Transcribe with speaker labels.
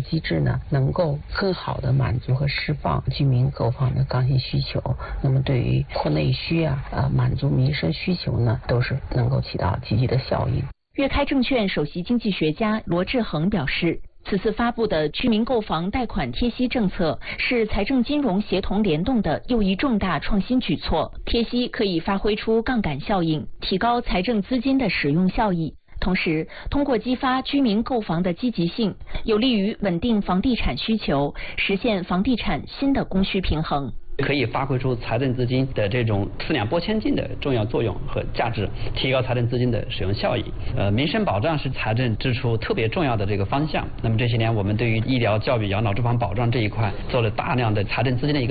Speaker 1: 机制呢，能够更好的满足和释放居民购房的刚性需求。那么对于扩内需满足民生需求呢，都是能够起到积极的效应。
Speaker 2: 粤开证券首席经济学家罗志恒表示，此次发布的居民购房贷款贴息政策是财政金融协同联动的又一重大创新举措。贴息可以发挥出杠杆效应，提高财政资金的使用效益，同时通过激发居民购房的积极性，有利于稳定房地产需求，实现房地产新的供需平衡。
Speaker 3: 可以发挥出财政资金的这种四两拨千斤的重要作用和价值，提高财政资金的使用效益。民生保障是财政支出特别重要的这个方向。那么这些年，我们对于医疗、教育、养老、住房保障这一块做了大量的财政资金的一个